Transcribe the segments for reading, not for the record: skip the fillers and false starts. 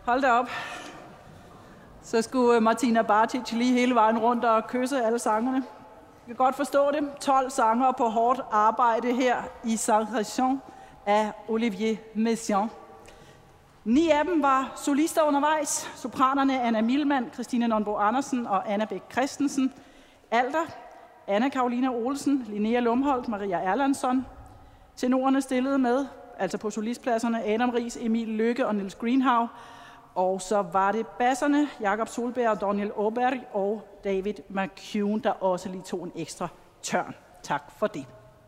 Hold da op. Så skulle Martina Bartic lige hele vejen rundt og kysse alle sangerne. Jeg kan godt forstå det. 12 sanger på hårdt arbejde her i Saint-Région af Olivier Messiaen. 9 af dem var solister undervejs. Sopranerne Anna Milman, Christine Nonbo Andersen og Anna Bæk Christensen. Alter, Anna Karolina Olsen, Linnea Lumholdt, Maria Erlandsson. Tenorerne stillede med, altså på solistpladserne, Adam Riis, Emil Lykke og Niels Greenhav. Og så var det basserne, Jakob Solberg og Daniel Åberg og David McCune, der også lige tog en ekstra tørn. Tak for det.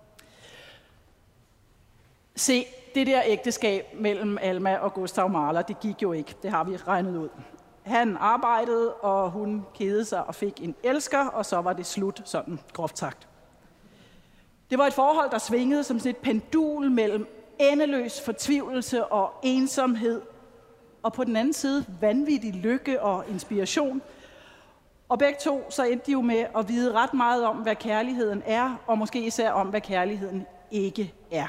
Se, det der ægteskab mellem Alma og Gustav Mahler, det gik jo ikke. Det har vi regnet ud. Han arbejdede, og hun kedede sig og fik en elsker, og så var det slut, sådan groft sagt. Det var et forhold, der svingede som sådan et pendul mellem endeløs fortvivlelse og ensomhed, og på den anden side vanvittig lykke og inspiration. Og begge to, så endte de jo med at vide ret meget om, hvad kærligheden er, og måske især om, hvad kærligheden ikke er.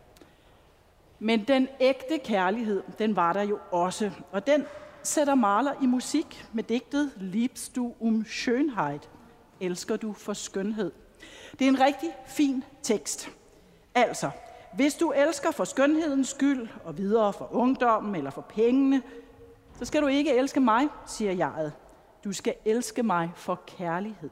Men den ægte kærlighed, den var der jo også, og den sætter Mahler i musik med digtet Liebst du Schönheit, elsker du for skønhed. Det er en rigtig fin tekst. Altså, hvis du elsker for skønhedens skyld, og videre for ungdommen eller for pengene, så skal du ikke elske mig, siger jeget. Du skal elske mig for kærlighed.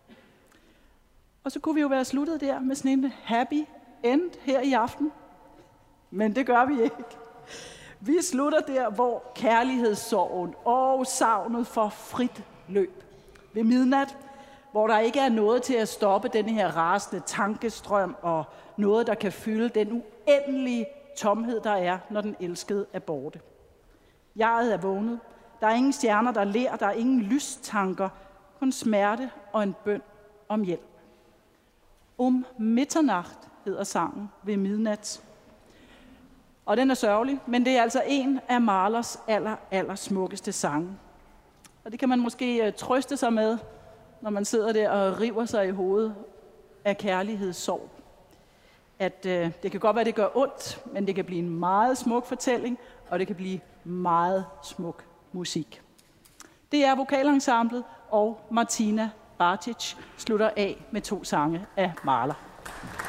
Og så kunne vi jo være sluttet der med sådan en happy end her i aften. Men det gør vi ikke. Vi slutter der, hvor kærlighedssorgen og savnet for frit løb. Ved midnat, hvor der ikke er noget til at stoppe den her rasende tankestrøm og noget, der kan fylde den uendelige tomhed, der er, når den elskede er borte. Jeget er vågnet. Der er ingen stjerner, der ler. Der er ingen lystanker. Kun smerte og en bøn om hjælp. Mitternacht hedder sangen ved midnat. Og den er sørgelig, men det er altså en af Mahlers aller smukkeste sange. Og det kan man måske trøste sig med, når man sidder der og river sig i hovedet af kærlighedssorg. At det kan godt være, det gør ondt, men det kan blive en meget smuk fortælling, og det kan blive meget smuk musik. Det er vokalensemblet, og Martina Bartic slutter af med 2 sange af Mahler.